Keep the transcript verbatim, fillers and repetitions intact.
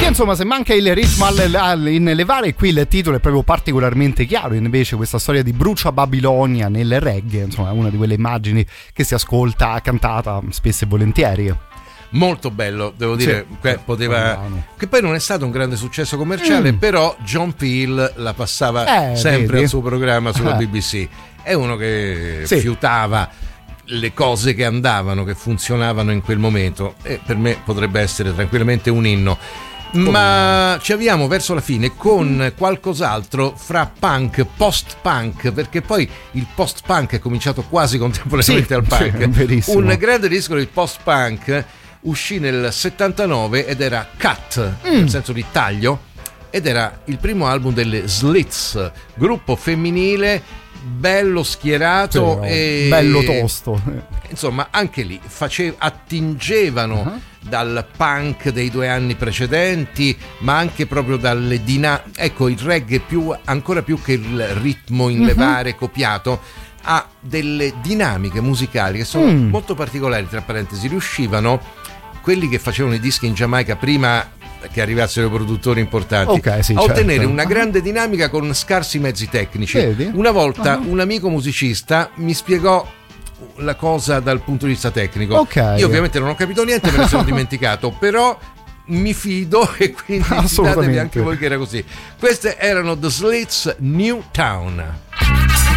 Che insomma, se manca il ritmo in levare, qui il titolo è proprio particolarmente chiaro. Invece questa storia di Brucia Babilonia nel reggae, insomma, è una di quelle immagini che si ascolta cantata spesso e volentieri. Molto bello, devo dire, sì, che poteva, che poi non è stato un grande successo commerciale, mm. però John Peel la passava eh, sempre vedi? al suo programma sulla B B C. È uno che sì. fiutava le cose che andavano, che funzionavano in quel momento, e per me potrebbe essere tranquillamente un inno. Ma ci avviamo verso la fine con qualcos'altro fra punk, post-punk, perché poi il post-punk è cominciato quasi contemporaneamente sì, al punk. Sì, un grande disco di post-punk uscì nel settantanove ed era Cut, mm. nel senso di taglio, ed era il primo album delle Slits, gruppo femminile bello schierato sì, e bello tosto. Insomma, anche lì face... attingevano uh-huh. dal punk dei due anni precedenti, ma anche proprio dalle dinamiche. Ecco, il reggae più ancora più che il ritmo in levare uh-huh. copiato ha delle dinamiche musicali che sono mm. molto particolari. Tra parentesi, riuscivano quelli che facevano i dischi in Giamaica prima che arrivassero i produttori importanti okay, sì, a ottenere certo. una grande dinamica con scarsi mezzi tecnici. Vedi? Una volta uh-huh. un amico musicista mi spiegò la cosa dal punto di vista tecnico. Okay. Io ovviamente non ho capito niente, me ne sono dimenticato, però mi fido e quindi fidatevi anche voi che era così. Queste erano The Slits, New Town.